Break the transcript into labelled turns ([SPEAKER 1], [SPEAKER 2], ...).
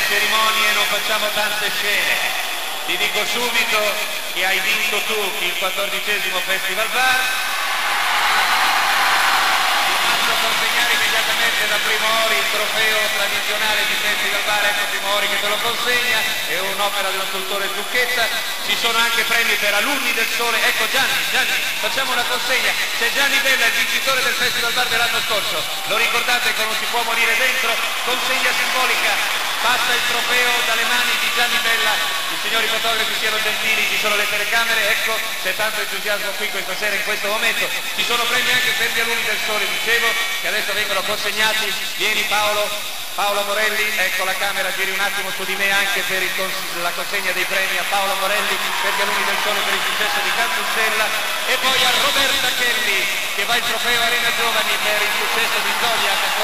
[SPEAKER 1] cerimonie non facciamo tante scene. Ti dico subito che hai vinto tu il 14° Festival Bar. Ti faccio consegnare immediatamente da Primori il trofeo tradizionale di Festival Bar. Ecco Primori che te lo consegna, è un'opera dello scultore Zucchetta. Ci sono anche premi per alunni del Sole. Ecco Gianni, facciamo una consegna. C'è Gianni Bella, il vincitore del Festival Bar dell'anno scorso. Lo ricordate che non si può morire dentro? Consegna simbolica. Passa il trofeo dalle mani di Gianni Bella. I signori fotografi siano gentili, ci sono le telecamere, ecco, c'è tanto entusiasmo qui questa sera, in questo momento. Ci sono premi anche per gli alunni del Sole, dicevo, che adesso vengono consegnati. Vieni Paolo Morelli, ecco la camera, giri un attimo su di me anche per la consegna dei premi a Paolo Morelli per gli alunni del Sole per il successo di Cantussella, e poi a Roberta Kelly che va il trofeo Arena Giovani per il successo di Zodiac.